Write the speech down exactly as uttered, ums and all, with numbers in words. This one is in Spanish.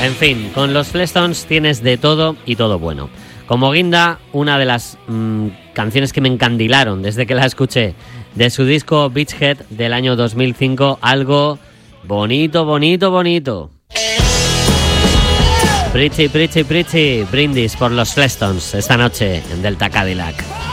En fin, con los Flintstones tienes de todo y todo bueno. Como guinda, una de las mmm, canciones que me encandilaron desde que la escuché, de su disco Beachhead del año dos mil cinco, algo bonito, bonito, bonito. Pretty, pretty, pretty, brindis por los Flintstones esta noche en Delta Cadillac.